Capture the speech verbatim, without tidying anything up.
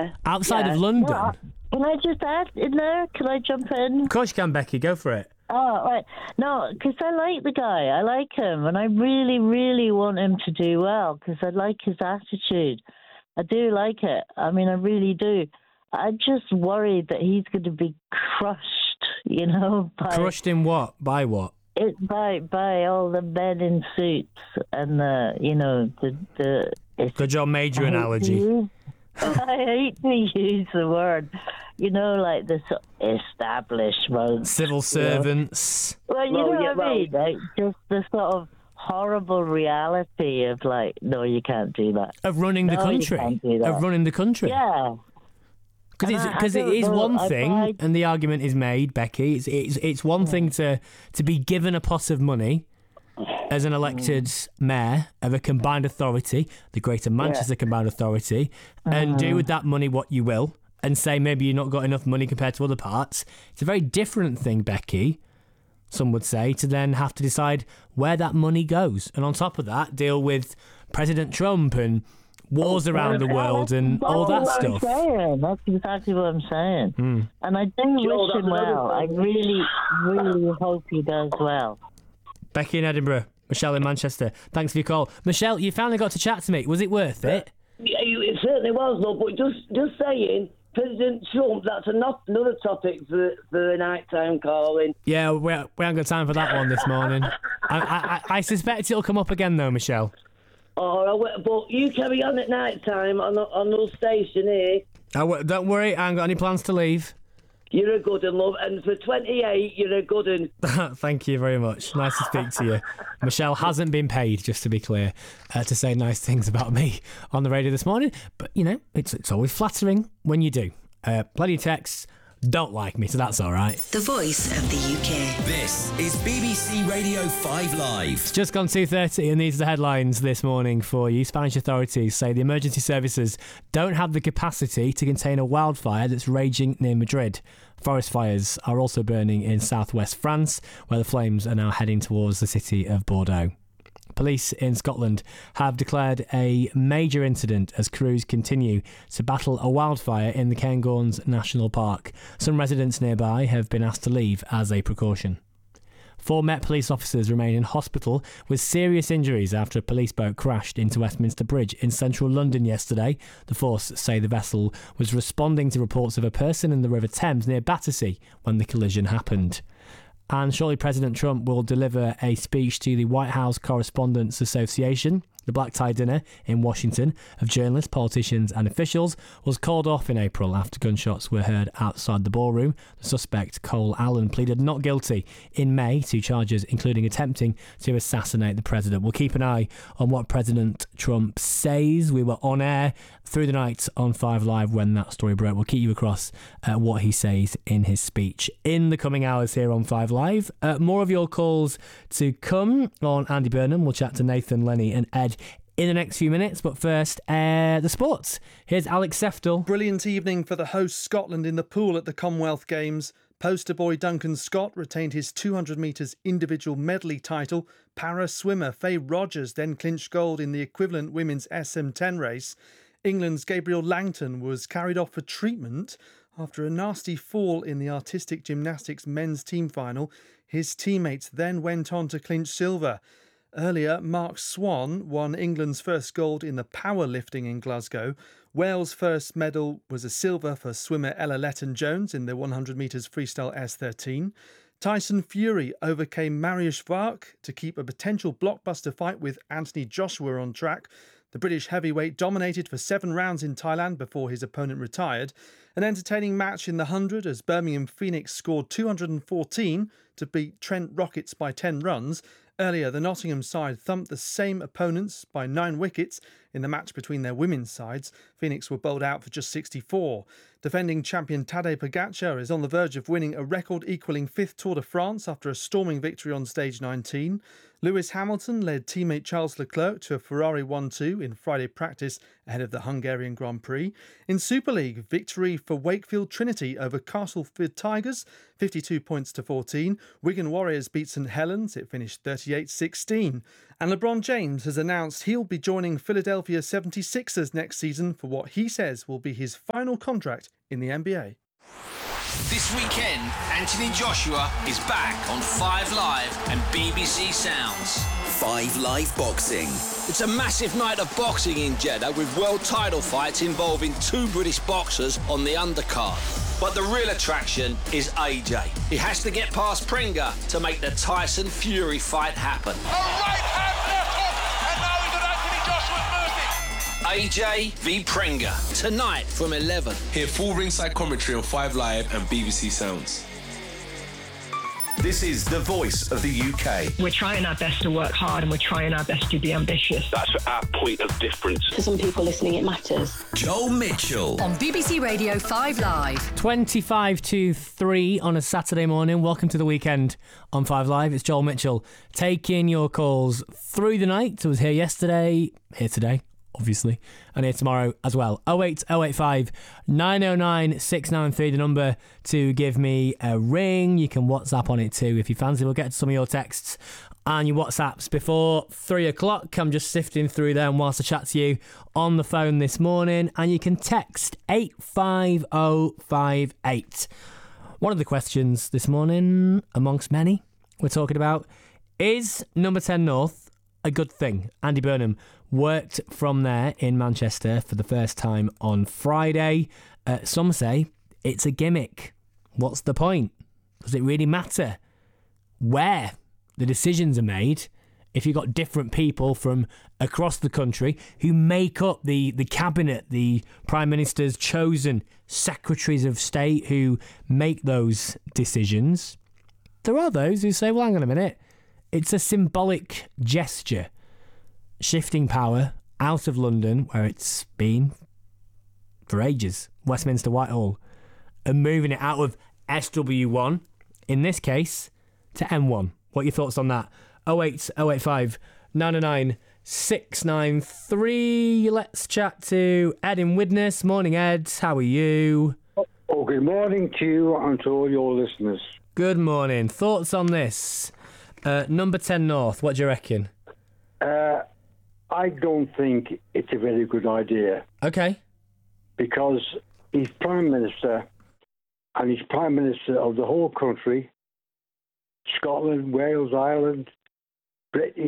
Yeah. Outside yeah. of London? No, can I just add in there? Can I jump in? Of course you can, Becky. Go for it. Oh, right. No, because I like the guy. I like him. And I really, really want him to do well because I like his attitude. I do like it. I mean, I really do. I'm just worried that he's going to be crushed, you know. By, crushed in what? By what? It, by by all the men in suits and the, you know, the... the Good job, Major analogy. Use, I hate to use the word, you know, like the establishment. Civil servants. You know? Well, you well, know yeah, what I well, mean? Like, just the sort of horrible reality of like, no, you can't do that. Of running the no, country. You can't do that. Of running the country. Yeah. Because it is know, one I thing, tried... and the argument is made, Becky, it's it's, it's one yeah. thing to, to be given a pot of money as an elected mm. mayor of a combined authority, the Greater Manchester yeah. Combined Authority, uh-huh. and do with that money what you will, and say maybe you've not got enough money compared to other parts. It's a very different thing, Becky, some would say, to then have to decide where that money goes. And on top of that, deal with President Trump and wars around the world and that's all that stuff. Saying. That's exactly what I'm saying. Mm. And I do Joel, wish him well. I really, really hope he does well. Becky in Edinburgh, Michelle in Manchester. Thanks for your call. Michelle, you finally got to chat to me. Was it worth it? Yeah, it certainly was, though. But just, just saying, President Trump, that's another topic for, for a nighttime calling. Yeah, we, we haven't got time for that one this morning. I, I, I suspect it'll come up again, though, Michelle. Oh, but you carry on at night time on on the station here. I, don't worry, I haven't got any plans to leave. You're a good un, love, and for twenty-eight, you're a good un. Thank you very much. Nice to speak to you. Michelle hasn't been paid, just to be clear, uh, to say nice things about me on the radio this morning. But, you know, it's it's always flattering when you do. Uh, plenty of texts. Don't like me, so that's all right. The voice of the U K. This is B B C Radio five Live. It's just gone two thirty, and these are the headlines this morning for you. Spanish authorities say the emergency services don't have the capacity to contain a wildfire that's raging near Madrid. Forest fires are also burning in southwest France, where the flames are now heading towards the city of Bordeaux. Police in Scotland have declared a major incident as crews continue to battle a wildfire in the Cairngorms National Park. Some residents nearby have been asked to leave as a precaution. Four Met police officers remain in hospital with serious injuries after a police boat crashed into Westminster Bridge in central London yesterday. The force say the vessel was responding to reports of a person in the River Thames near Battersea when the collision happened. And shortly President Trump will deliver a speech to the White House Correspondents Association. The black tie dinner in Washington of journalists, politicians and officials was called off in April after gunshots were heard outside the ballroom. The suspect, Cole Allen, pleaded not guilty in May to charges including attempting to assassinate the president. We'll keep an eye on what President Trump says. We were on air through the night on five Live when that story broke. We'll keep you across uh, what he says in his speech in the coming hours here on five Live. Uh, more of your calls to come on Andy Burnham. We'll chat to Nathan, Lenny and Ed in the next few minutes, but first, uh, the sports. Here's Alex Seftel. Brilliant evening for the host Scotland in the pool at the Commonwealth Games. Poster boy Duncan Scott retained his two hundred metres individual medley title. Para swimmer Faye Rogers then clinched gold in the equivalent women's S M ten race. England's Gabriel Langton was carried off for treatment after a nasty fall in the artistic gymnastics men's team final. His teammates then went on to clinch silver. Earlier, Mark Swan won England's first gold in the powerlifting in Glasgow. Wales' first medal was a silver for swimmer Ella Letton-Jones in the one hundred metres freestyle S thirteen. Tyson Fury overcame Mariusz Vark to keep a potential blockbuster fight with Anthony Joshua on track. The British heavyweight dominated for seven rounds in Thailand before his opponent retired. An entertaining match in the one hundred as Birmingham Phoenix scored two hundred fourteen to beat Trent Rockets by ten runs. Earlier, the Nottingham side thumped the same opponents by nine wickets in the match between their women's sides. Phoenix were bowled out for just sixty-four. Defending champion Tadej Pogacar is on the verge of winning a record-equalling fifth Tour de France after a storming victory on stage nineteen. Lewis Hamilton led teammate Charles Leclerc to a Ferrari one two in Friday practice ahead of the Hungarian Grand Prix. In Super League, victory for Wakefield Trinity over Castleford Tigers, fifty-two points to fourteen. Wigan Warriors beat St Helens. It finished thirty-eight sixteen. And LeBron James has announced he'll be joining Philadelphia seventy-sixers next season for what he says will be his final contract in the N B A. This weekend, Anthony Joshua is back on Five Live and B B C Sounds. Five Live Boxing. It's a massive night of boxing in Jeddah with world title fights involving two British boxers on the undercard. But the real attraction is A J. He has to get past Pringa to make the Tyson Fury fight happen. A right hand left hook, and now he's on Anthony Joshua's mercy. A J v Pringa, tonight from eleven. Hear full ringside commentary on Five Live and B B C Sounds. This is the voice of the U K. We're trying our best to work hard and we're trying our best to be ambitious. That's our point of difference. For some people listening, it matters. Joel Mitchell. On B B C Radio five Live. twenty-five to three on a Saturday morning. Welcome to the weekend on five Live. It's Joel Mitchell taking your calls through the night. I was here yesterday, here today, obviously, and here tomorrow as well. oh eight oh eight five nine oh nine six nine three, the number to give me a ring. You can WhatsApp on it too if you fancy. We'll get to some of your texts and your WhatsApps before three o'clock. I'm just sifting through them whilst I chat to you on the phone this morning, and you can text eight five oh five eight. One of the questions this morning, amongst many, we're talking about, is number ten North a good thing? Andy Burnham worked from there in Manchester for the first time on Friday. Uh, some say it's a gimmick. What's the point? Does it really matter where the decisions are made if you've got different people from across the country who make up the, the cabinet, the Prime Minister's chosen secretaries of state who make those decisions? There are those who say, well, hang on a minute, it's a symbolic gesture, shifting power out of London, where it's been for ages, Westminster, Whitehall, and moving it out of S W one, in this case, to M one. What are your thoughts on that? oh eight oh eight five nine oh nine six nine three. Let's chat to Ed in Widnes. Morning, Ed. How are you? Oh, good morning to you and to all your listeners. Good morning. Thoughts on this? Uh, number ten North, what do you reckon? Uh, I don't think it's a very good idea. Okay. Because he's Prime Minister, and he's Prime Minister of the whole country, Scotland, Wales, Ireland, Britain.